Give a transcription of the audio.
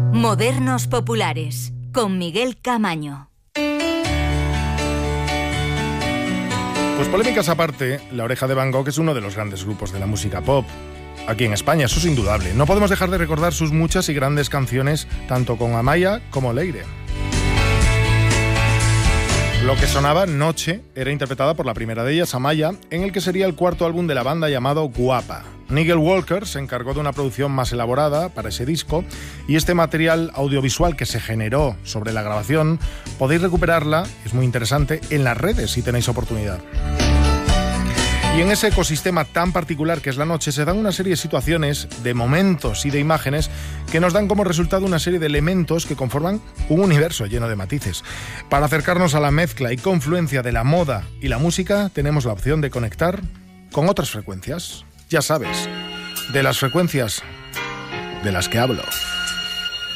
Modernos Populares, con Miguel Camaño. Pues polémicas aparte, La Oreja de Van Gogh es uno de los grandes grupos de la música pop aquí en España, eso es indudable. No podemos dejar de recordar sus muchas y grandes canciones, tanto con Amaya como Leire. Lo que sonaba, Noche, era interpretada por la primera de ellas, Amaya, en el que sería el cuarto álbum de la banda llamado Guapa. Nigel Walker se encargó de una producción más elaborada para ese disco, y este material audiovisual que se generó sobre la grabación, podéis recuperarla, es muy interesante, en las redes si tenéis oportunidad. Y en ese ecosistema tan particular que es la noche se dan una serie de situaciones, de momentos y de imágenes que nos dan como resultado una serie de elementos que conforman un universo lleno de matices. Para acercarnos a la mezcla y confluencia de la moda y la música, tenemos la opción de conectar con otras frecuencias. Ya sabes, de las frecuencias de las que hablo.